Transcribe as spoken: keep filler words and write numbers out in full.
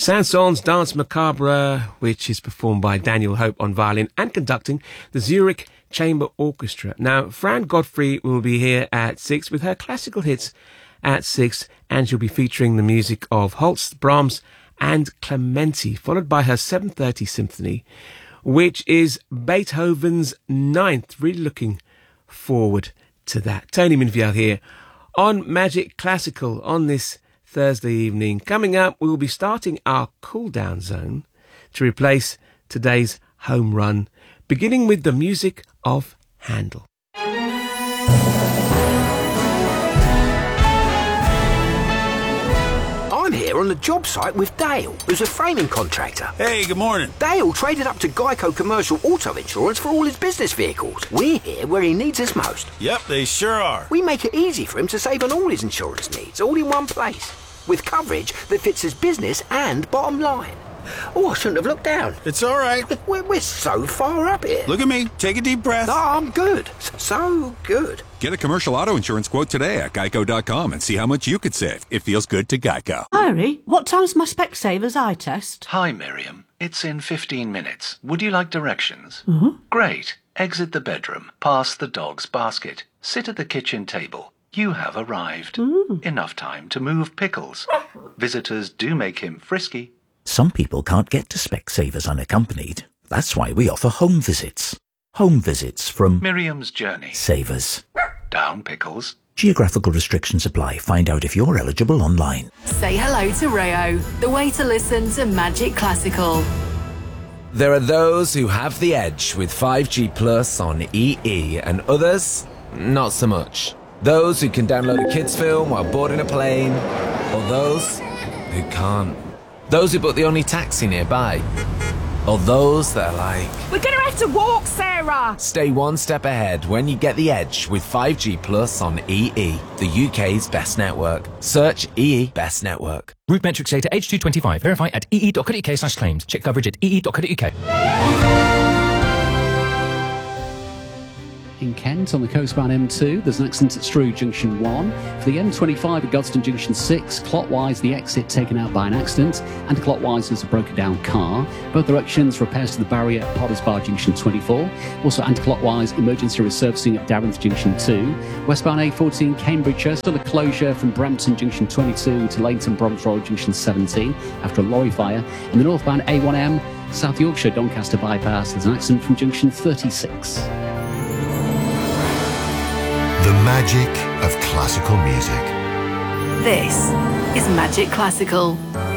Saint-Saëns Danse Macabre, which is performed by Daniel Hope on violin and conducting the Zurich Chamber Orchestra. Now, Fran Godfrey will be here at six with her classical hits at six, and she'll be featuring the music of Holst, Brahms and Clementi, followed by her seven thirty symphony, which is Beethoven's ninth. Really looking forward to that. Tony Minfield here on Magic Classical on this Thursday evening. Coming up, we will be starting our cool-down zone to replace today's home run, beginning with the music of Handel. I'm here on the job site with Dale, who's a framing contractor. Hey, good morning. Dale traded up to Geico Commercial Auto Insurance for all his business vehicles. We're here where he needs us most. Yep, they sure are. We make it easy for him to save on all his insurance needs, all in one place, with coverage that fits his business and bottom line. Oh, I shouldn't have looked down. It's all right. We're, we're so far up here. Look at me. Take a deep breath. Oh, I'm good. So good. Get a commercial auto insurance quote today at geico dot com and see how much you could save. It feels good to Geico. Harry, what time's my Specsavers eye test? Hi, Miriam. It's in fifteen minutes. Would you like directions? Mm-hmm. Great. Exit the bedroom. Pass the dog's basket. Sit at the kitchen table. You have arrived. Mm. Enough time to move pickles. Visitors do make him frisky. Some people can't get to Specsavers unaccompanied. That's why we offer home visits. Home visits from Miriam's Journey. Savers. Down pickles. Geographical restrictions apply. Find out if you're eligible online. Say hello to Rayo, the way to listen to Magic Classical. There are those who have the edge with five G Plus on E E and others, not so much. Those who can download a kids film while boarding a plane, or those who can't. Those who book the only taxi nearby, or those that are like, we're gonna have to walk, Sarah! Stay one step ahead when you get the edge with five G Plus on E E, the U K's best network. Search E E Best Network. Root metrics data age two twenty-five. Verify at e e dot co dot u k slash claims. Check coverage at e e dot co dot u k. In Kent on the coastbound M two, there's an accident at Strew Junction one. For the M twenty-five at Godstone Junction six, clockwise the exit taken out by an accident, and clockwise there's a broken down car. Both directions, repairs to the barrier at Potters Bar Junction twenty-four. Also anti-clockwise emergency resurfacing at Darrenth Junction two. Westbound A fourteen Cambridgeshire, still a closure from Brampton Junction twenty-two to Leighton Broms Road Junction seventeen after a lorry fire. And the northbound A one M, South Yorkshire Doncaster bypass, there's an accident from Junction thirty-six. The magic of classical music. This is Magic Classical.